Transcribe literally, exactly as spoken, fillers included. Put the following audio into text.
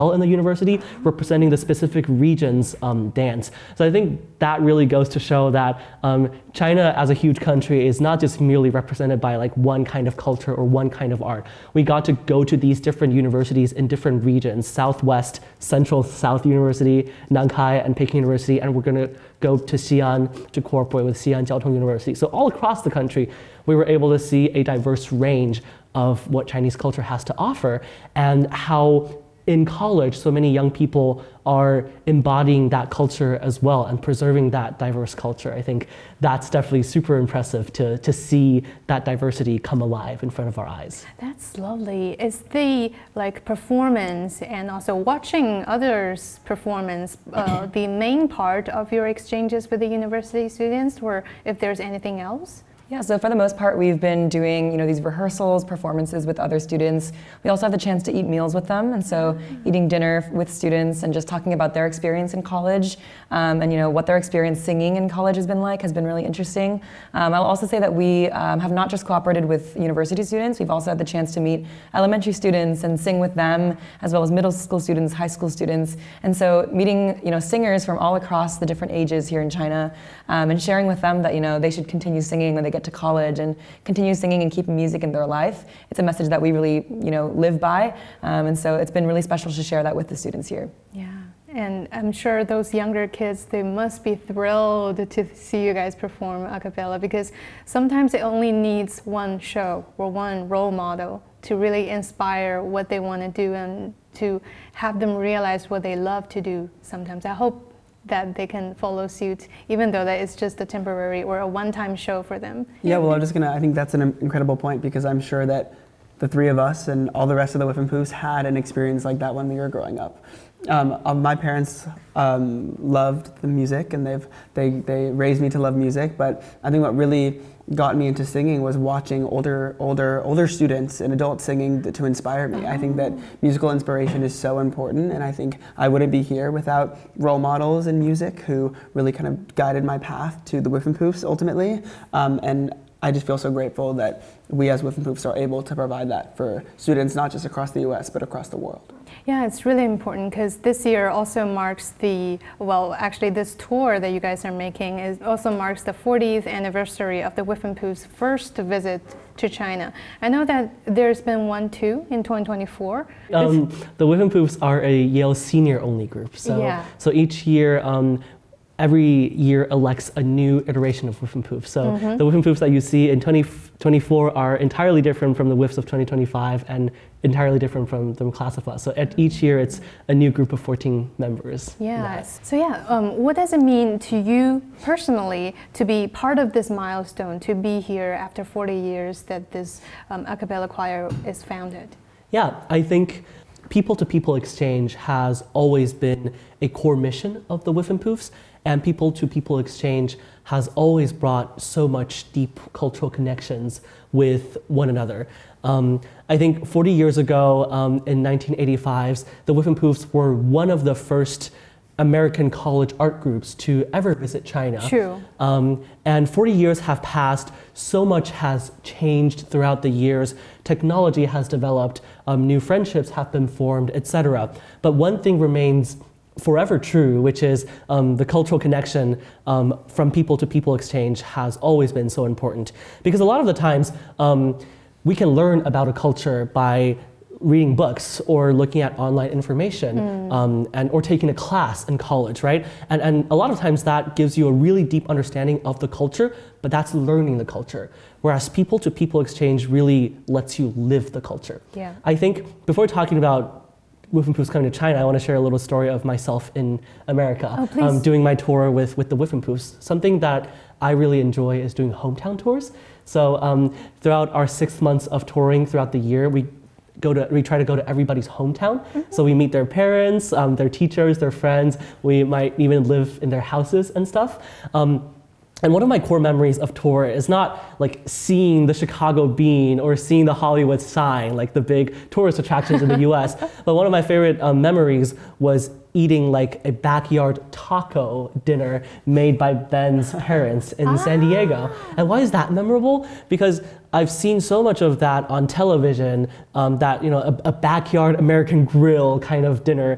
in the university, representing the specific region's um, dance. So I think that really goes to show that um, China as a huge country is not just merely represented by like one kind of culture or one kind of art. We got to go to these different universities in different regions, Southwest, Central South University, Nankai and Peking University, and we're gonna go to Xi'an to cooperate with Xi'an Jiao Tong University. So all across the country, we were able to see a diverse range of what Chinese culture has to offer and how in college, so many young people are embodying that culture as well and preserving that diverse culture. I think that's definitely super impressive to, to see that diversity come alive in front of our eyes. That's lovely. Is the like performance and also watching others' performance uh, the main part of your exchanges with the university students, or if there's anything else? Yeah, so for the most part, we've been doing, you know, these rehearsals, performances with other students. We also have the chance to eat meals with them, and so mm-hmm. eating dinner with students and just talking about their experience in college, um, and you know what their experience singing in college has been like has been really interesting. Um, I'll also say that we um, have not just cooperated with university students. We've also had the chance to meet elementary students and sing with them, as well as middle school students, high school students, and so meeting, you know, singers from all across the different ages here in China, um, and sharing with them that you know they should continue singing when they get to college and continue singing and keeping music in their life. It's a message that we really, you know, live by, um, and so it's been really special to share that with the students here. Yeah, and I'm sure those younger kids, they must be thrilled to see you guys perform a cappella, because sometimes it only needs one show or one role model to really inspire what they want to do and to have them realize what they love to do sometimes. I hope that they can follow suit, even though that it's just a temporary or a one-time show for them. Yeah, well, I'm just gonna, I think that's an incredible point, because I'm sure that the three of us and all the rest of the Whiffenpoofs had an experience like that when we were growing up. Um, uh, my parents um, loved the music, and they've they they raised me to love music. But I think what really got me into singing was watching older older older students and adults singing to inspire me. I think that musical inspiration is so important, and I think I wouldn't be here without role models in music who really kind of guided my path to the Whiffenpoofs ultimately. Um, and I just feel so grateful that we as Whiffenpoofs are able to provide that for students, not just across the U S, but across the world. Yeah, it's really important, because this year also marks the, well, actually this tour that you guys are making is also marks the fortieth anniversary of the Whiffenpoofs' first visit to China. I know that there's been one too in twenty twenty-four. Um, the Whiffenpoofs are a Yale senior-only group, so, yeah. so each year, um, every year elects a new iteration of Whiffenpoof. So mm-hmm. the Whiffenpoofs that you see in twenty twenty-four are entirely different from the Whiffs of twenty twenty-five and entirely different from the class of us. So at each year it's a new group of fourteen members. Yes. So yeah, um, what does it mean to you personally to be part of this milestone, to be here after forty years that this um, a cappella choir is founded? Yeah, I think people-to-people exchange has always been a core mission of the Whiffenpoofs, and people-to-people exchange has always brought so much deep cultural connections with one another. Um, I think forty years ago, um, in nineteen eighty-five, the Whiffenpoofs were one of the first American college art groups to ever visit China. True. Um, and forty years have passed, so much has changed throughout the years. Technology has developed, um, new friendships have been formed, et cetera. But one thing remains forever true, which is um, the cultural connection um, from people to people exchange has always been so important. Because a lot of the times, um, we can learn about a culture by reading books or looking at online information, mm. um, and or taking a class in college, right? And, and a lot of times that gives you a really deep understanding of the culture, but that's learning the culture. Whereas people-to-people exchange really lets you live the culture. Yeah. I think before talking about Whiffenpoofs coming to China, I want to share a little story of myself in America, oh, please. Um, doing my tour with, with the Whiffenpoofs. Something that I really enjoy is doing hometown tours. So um, throughout our six months of touring throughout the year, we go to we try to go to everybody's hometown. Mm-hmm. So we meet their parents, um, their teachers, their friends. We might even live in their houses and stuff. Um, And one of my core memories of tour is not like seeing the Chicago Bean or seeing the Hollywood sign, like the big tourist attractions in the U S, but one of my favorite um, memories was eating like a backyard taco dinner made by Ben's parents in ah. San Diego. And why is that memorable? Because I've seen so much of that on television, um, that, you know, a, a backyard American grill kind of dinner.